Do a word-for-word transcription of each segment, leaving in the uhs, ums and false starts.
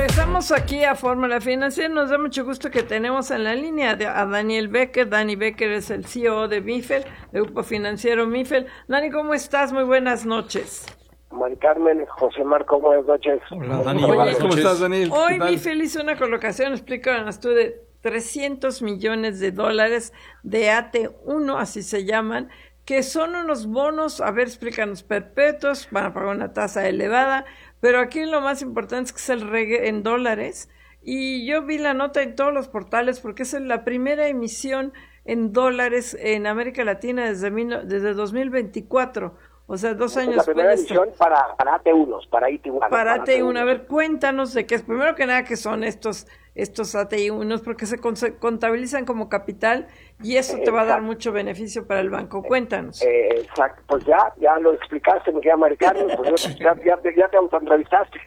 Regresamos aquí a Fórmula Financiera. Nos da mucho gusto que tenemos en la línea a Daniel Becker. Dani Becker es el C E O de Mifel, de Grupo Financiero Mifel. Dani, ¿cómo estás? Muy buenas noches. Mari Carmen, José Marco, buenas noches. Hola, Dani. Oye, ¿cómo estás, Daniel? Hoy Mifel hizo una colocación, explícanos tú, de trescientos millones de dólares de A T uno, así se llaman, que son unos bonos, a ver, explícanos, perpetuos, van a pagar una tasa elevada, pero aquí lo más importante es que es el reggae en dólares, y yo vi la nota en todos los portales porque es la primera emisión en dólares en América Latina desde, desde dos mil veinticuatro, o sea, dos años después. La primera emisión para, para A T uno, para I T uno. Para A T uno, a ver, cuéntanos de qué es, primero que nada, qué son estos estos A T uno, porque se contabilizan como capital y eso te va a dar mucho beneficio para el banco. Cuéntanos. Eh, exacto, pues ya ya lo explicaste, mi querida Mari Carmen, pues ya, ya, ya te autoentrevistaste.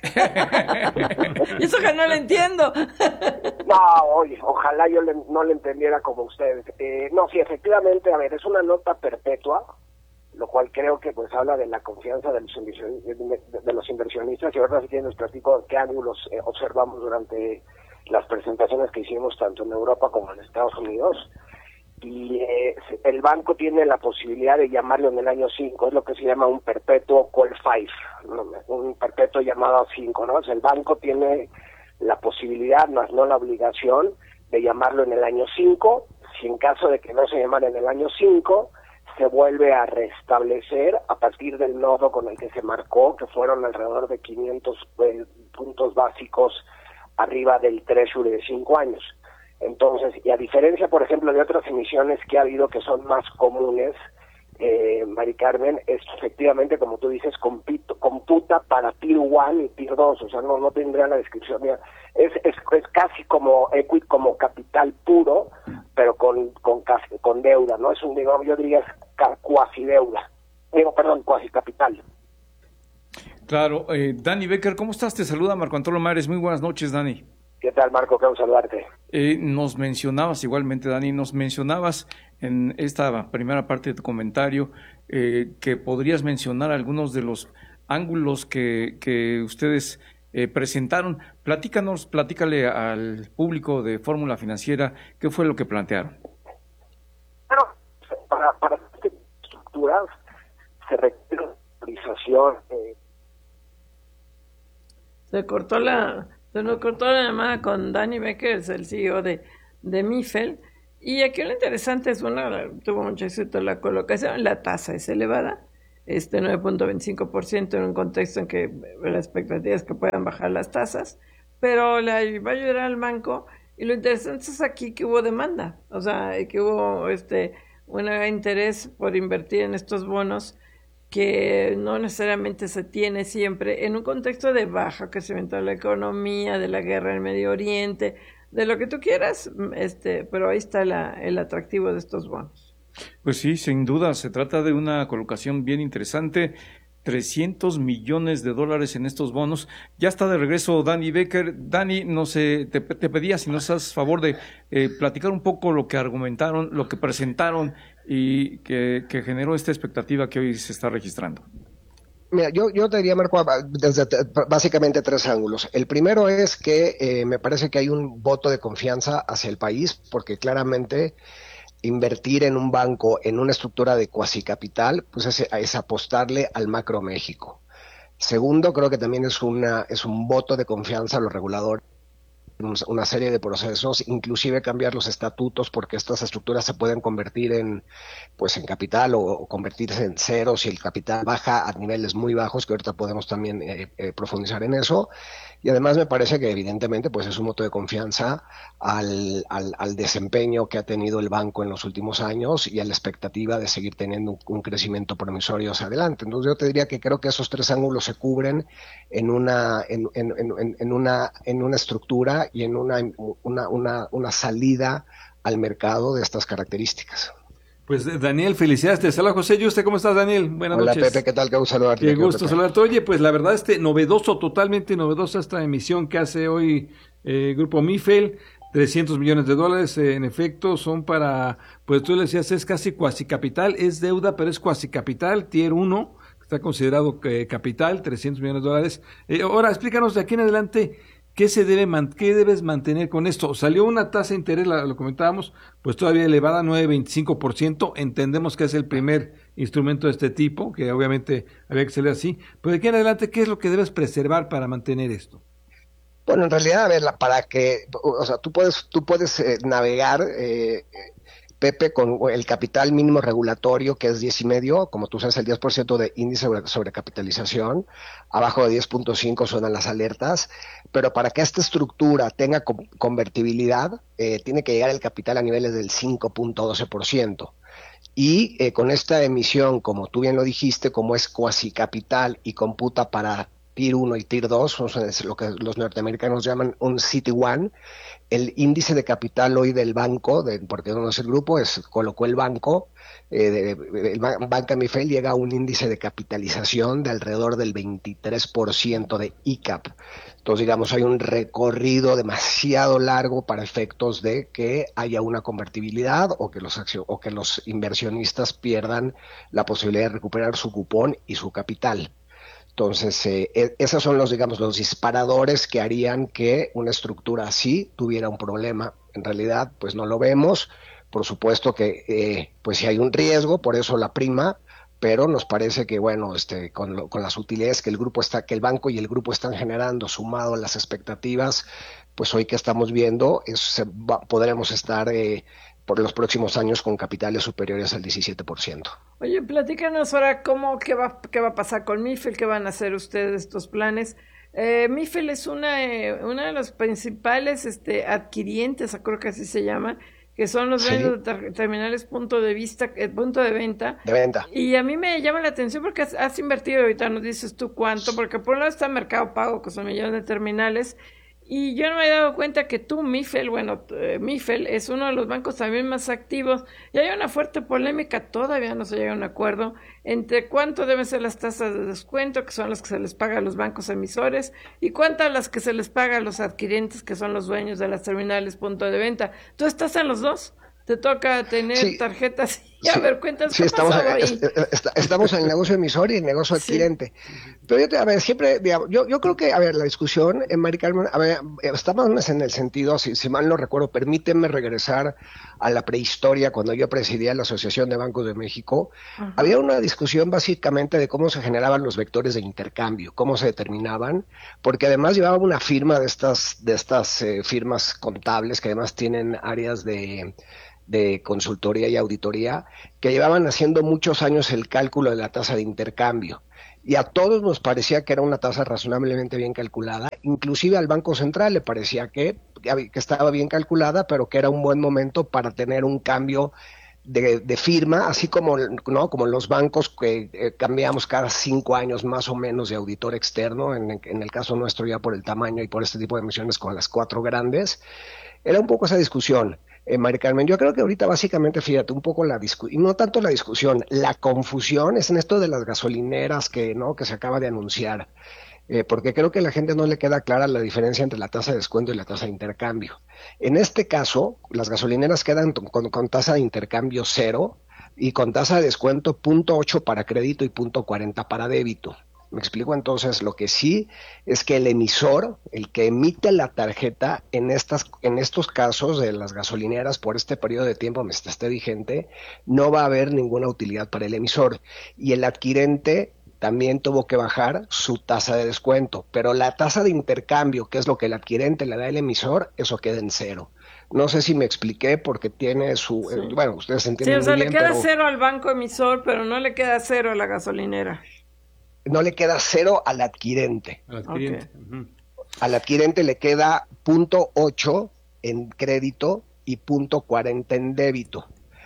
Y eso que no lo entiendo. No, oye, ojalá yo le, no lo entendiera como ustedes. Eh, no, sí, efectivamente, a ver, es una nota perpetua, lo cual creo que pues habla de la confianza de los inversionistas, de los inversionistas y ahora sí que les platico qué ángulos eh, observamos durante las presentaciones que hicimos tanto en Europa como en Estados Unidos. Y eh, el banco tiene la posibilidad de llamarlo en el año cinco, es lo que se llama un perpetuo call five, ¿no? Un perpetuo llamado cinco, ¿no? O sea, el banco tiene la posibilidad, más no la obligación, de llamarlo en el año cinco. Si en caso de que no se llamara en el año cinco, se vuelve a restablecer a partir del nodo con el que se marcó, que fueron alrededor de quinientos eh, puntos básicos arriba del Treasury de cinco años. Entonces, y a diferencia, por ejemplo, de otras emisiones que ha habido que son más comunes, eh, Mari Carmen, es efectivamente, como tú dices, compito, computa para Tier uno y Tier dos, o sea, no no tendría la descripción. Mira, es, es es casi como equity, como capital puro, pero con con con deuda, ¿no? Es un, digamos, yo diría, cuasi deuda. Digo, perdón, cuasi capital. Claro, eh, Dani Becker, ¿cómo estás? Te saluda Marco Antonio Mares. Muy buenas noches, Dani. ¿Qué tal, Marco? Quiero saludarte. Eh, nos mencionabas, igualmente, Dani, nos mencionabas en esta primera parte de tu comentario eh, que podrías mencionar algunos de los ángulos que, que ustedes eh, presentaron. Platícanos, platícale al público de Fórmula Financiera qué fue lo que plantearon. Bueno, para, para estas estructuras se requiere una autorización. Eh, Se cortó la, se nos cortó la llamada con Dani Becker, es el C E O de, de Mifel. Y aquí lo interesante es, bueno, tuvo mucho éxito la colocación, la tasa es elevada, este nueve punto veinticinco por ciento en un contexto en que la expectativa es que puedan bajar las tasas, pero le va a ayudar al banco. Y lo interesante es aquí que hubo demanda, o sea, que hubo este un interés por invertir en estos bonos que no necesariamente se tiene siempre en un contexto de bajo crecimiento de la economía, de la guerra en Medio Oriente, de lo que tú quieras, este, pero ahí está la, el atractivo de estos bonos. Pues sí, sin duda, se trata de una colocación bien interesante, trescientos millones de dólares en estos bonos. Ya está de regreso Dani Becker. Dani, no sé, te, te pedía si nos haces favor de eh, platicar un poco lo que argumentaron, lo que presentaron y que, que generó esta expectativa que hoy se está registrando. Mira, yo, yo te diría, Marco, desde básicamente tres ángulos. El primero es que eh, me parece que hay un voto de confianza hacia el país, porque claramente invertir en un banco, en una estructura de cuasi capital, pues es, es apostarle al macro México. Segundo, creo que también es una es un voto de confianza a los reguladores, una serie de procesos, inclusive cambiar los estatutos, porque estas estructuras se pueden convertir en pues en capital o, o convertirse en cero si el capital baja a niveles muy bajos, que ahorita podemos también eh, eh, profundizar en eso. Y además me parece que evidentemente pues es un voto de confianza al, al, al desempeño que ha tenido el banco en los últimos años y a la expectativa de seguir teniendo un, un crecimiento promisorio hacia adelante. Entonces yo te diría que creo que esos tres ángulos se cubren en una en, en, en, en una en una estructura y en una una, una una salida al mercado de estas características. Pues Daniel, felicidades, te saluda José Yuste, ¿cómo estás, Daniel? Buenas Hola, noches. Hola Pepe, ¿qué tal? Qué gusto saludarte. Qué gusto saludarte. Oye, pues la verdad, este novedoso, totalmente novedosa esta emisión que hace hoy eh, Grupo Mifel, trescientos millones de dólares, eh, en efecto, son para, pues tú le decías, es casi cuasi capital, es deuda, pero es cuasi capital, tier uno, está considerado eh, capital, trescientos millones de dólares. Eh, ahora, explícanos de aquí en adelante, ¿qué se debe man- qué debes mantener con esto? Salió una tasa de interés, la- lo comentábamos, pues todavía elevada, nueve punto veinticinco por ciento. Entendemos que es el primer instrumento de este tipo, que obviamente había que salir así. Pero de aquí en adelante, ¿qué es lo que debes preservar para mantener esto? Bueno, en realidad, a ver, la- para que, o sea, tú puedes, tú puedes eh, navegar, eh, Pepe, con el capital mínimo regulatorio, que es diez y medio, como tú sabes, el diez por ciento de índice sobre, sobre capitalización, abajo de diez punto cinco suenan las alertas, pero para que esta estructura tenga co- convertibilidad, eh, tiene que llegar el capital a niveles del cinco punto doce por ciento. Y eh, con esta emisión, como tú bien lo dijiste, como es cuasi capital y computa para Tier uno y Tier dos, es lo que los norteamericanos llaman un C T uno, el índice de capital hoy del banco, de, porque no es el grupo, es colocó el banco, eh, de, el Banca Mifel llega a un índice de capitalización de alrededor del veintitrés por ciento de I C A P. Entonces, digamos, hay un recorrido demasiado largo para efectos de que haya una convertibilidad o que los accio- o que los inversionistas pierdan la posibilidad de recuperar su cupón y su capital. Entonces, eh, esos son los, digamos, los disparadores que harían que una estructura así tuviera un problema. En realidad, pues no lo vemos. Por supuesto que, eh, pues si hay un riesgo, por eso la prima, pero nos parece que, bueno, este, con, lo, con las utilidades que el grupo está, que el banco y el grupo están generando, sumado a las expectativas, pues hoy que estamos viendo, es, se va, podremos estar eh, por los próximos años con capitales superiores al diecisiete por ciento. Oye, platícanos ahora cómo, qué va, qué va a pasar con Mifel, qué van a hacer ustedes estos planes. Eh, Mifel es una, eh, una de los principales este, adquirientes, creo que así se llama, que son los Sí. dueños de ter- terminales punto de vista, eh, punto de venta. De venta. Y a mí me llama la atención porque has, has invertido, ahorita nos dices tú cuánto, porque por un lado está Mercado Pago, que son millones de terminales, y yo no me he dado cuenta que tú, Mifel, bueno, eh, Mifel es uno de los bancos también más activos, y hay una fuerte polémica, todavía no se llega a un acuerdo, entre cuánto deben ser las tasas de descuento, que son las que se les paga a los bancos emisores, y cuántas las que se les paga a los adquirientes, que son los dueños de las terminales punto de venta. ¿Tú estás en los dos? ¿Te toca tener Sí. tarjetas? Y a Sí, ver, cuéntanos sí, qué estamos, pasó ahí. es- es- estamos en el negocio emisor y el negocio Sí. adquirente. Pero yo, te- a ver, siempre, digamos, yo, yo creo que, a ver, la discusión en Mari Carmen, a ver, estamos en el sentido, si, si mal no recuerdo, permíteme regresar a la prehistoria cuando yo presidía la Asociación de Bancos de México. Ajá. Había una discusión básicamente de cómo se generaban los vectores de intercambio, cómo se determinaban, porque además llevaba una firma de estas, de estas eh, firmas contables que además tienen áreas de de consultoría y auditoría, que llevaban haciendo muchos años el cálculo de la tasa de intercambio. Y a todos nos parecía que era una tasa razonablemente bien calculada, inclusive al Banco Central le parecía que, que estaba bien calculada, pero que era un buen momento para tener un cambio de, de firma, así como, ¿no? como los bancos que eh, cambiamos cada cinco años más o menos de auditor externo, en, en el caso nuestro ya por el tamaño y por este tipo de emisiones con las cuatro grandes. Era un poco esa discusión. Eh, Mari Carmen, yo creo que ahorita básicamente, fíjate, un poco la discusión, y no tanto la discusión, la confusión es en esto de las gasolineras que, ¿no? que se acaba de anunciar, eh, porque creo que a la gente no le queda clara la diferencia entre la tasa de descuento y la tasa de intercambio. En este caso, las gasolineras quedan con, con tasa de intercambio cero y con tasa de descuento punto ocho para crédito y punto cuarenta para débito. Me explico. Entonces, lo que sí es que el emisor, el que emite la tarjeta en estas, en estos casos de las gasolineras por este periodo de tiempo mientras esté vigente, no va a haber ninguna utilidad para el emisor. Y el adquirente también tuvo que bajar su tasa de descuento, pero la tasa de intercambio, que es lo que el adquirente le da al emisor, eso queda en cero. No sé si me expliqué porque tiene su... Sí. Eh, bueno, ustedes Sí, entienden o sea, muy le bien, queda pero cero al banco emisor, pero no le queda cero a la gasolinera. no le queda cero al adquirente. Al adquirente. Ok. Ujú. Al adquirente le queda punto ocho en crédito y punto cuarenta en débito.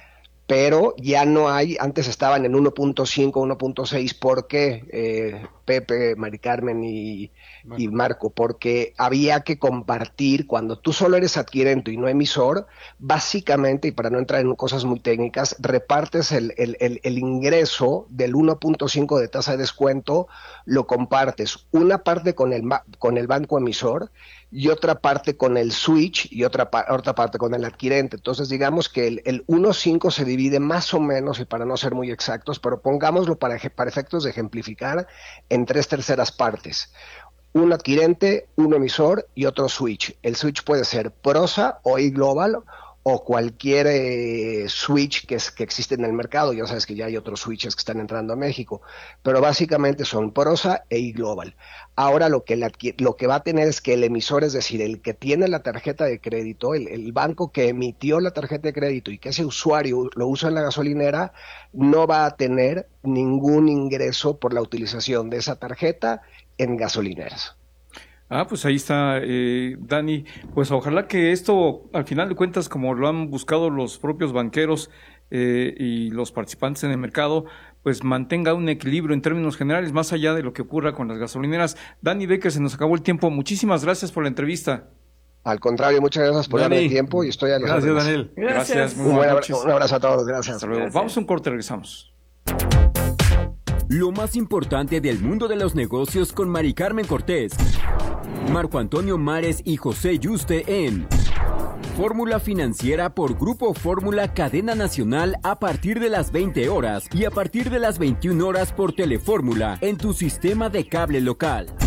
Pero ya no hay, antes estaban en uno punto cinco, uno punto seis, ¿por qué, eh, Pepe, Mari Carmen y, y Marco? Porque había que compartir, cuando tú solo eres adquirente y no emisor, básicamente, y para no entrar en cosas muy técnicas, repartes el, el, el, el ingreso del uno punto cinco de tasa de descuento, lo compartes una parte con el, con el banco emisor y otra parte con el switch y otra, otra parte con el adquirente. Entonces digamos que el, el uno punto cinco se divide más o menos, y para no ser muy exactos, pero pongámoslo para, para efectos de ejemplificar, en tres terceras partes. un adquirente, un emisor y otro switch. El switch puede ser Prosa o iGlobal o cualquier eh, switch que, es, que existe en el mercado. Ya sabes que ya hay otros switches que están entrando a México, pero básicamente son Prosa e iGlobal. Ahora lo que, la, lo que va a tener es que el emisor, es decir, el que tiene la tarjeta de crédito, el, el banco que emitió la tarjeta de crédito y que ese usuario lo usa en la gasolinera, no va a tener ningún ingreso por la utilización de esa tarjeta en gasolineras. Ah, pues ahí está, eh, Dani. Pues ojalá que esto, al final de cuentas, como lo han buscado los propios banqueros eh, y los participantes en el mercado, pues mantenga un equilibrio en términos generales, más allá de lo que ocurra con las gasolineras. Dani Becker, se nos acabó el tiempo. Muchísimas gracias por la entrevista. Al contrario, muchas gracias por darme el tiempo y estoy a los Gracias, órdenes. Daniel. Gracias. Gracias. Muy Un, buen buenas abrazo, noches. un abrazo a todos, gracias. Hasta luego. Gracias. Vamos a un corte, regresamos. Lo más importante del mundo de los negocios con Mari Carmen Cortés, Marco Antonio Mares y José Yuste en Fórmula Financiera por Grupo Fórmula Cadena Nacional a partir de las veinte horas y a partir de las veintiuna horas por Telefórmula en tu sistema de cable local.